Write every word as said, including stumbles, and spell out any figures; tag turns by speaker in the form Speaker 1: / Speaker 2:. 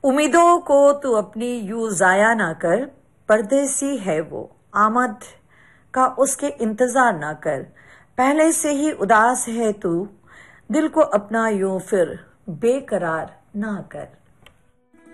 Speaker 1: उम्मीदों को तू अपनी यूं जाया ना कर, परदेसी है वो, आमद का उसके इंतजार ना कर। पहले से ही उदास है तू, दिल को अपना यूं फिर बेकरार ना कर।